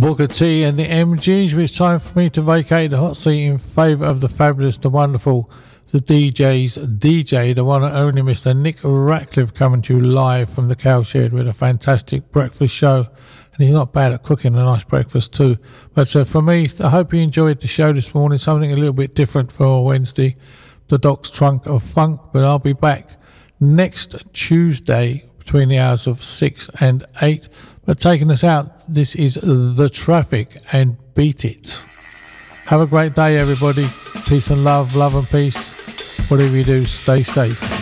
Booker T and the MGs. It's time for me to vacate the hot seat in favour of the fabulous, the wonderful, the DJ's DJ, the one and only Mr. Nick Ratcliffe, coming to you live from the Cowshed with a fantastic breakfast show. And he's not bad at cooking a nice breakfast too. But for me, I hope you enjoyed the show this morning, something a little bit different for Wednesday, the Doc's Trunk of Funk. But I'll be back next Tuesday between the hours of 6 and 8. But taking us out, this is The Traffic and Beat It. Have a great day, everybody. Peace and love and peace. Whatever you do, stay safe.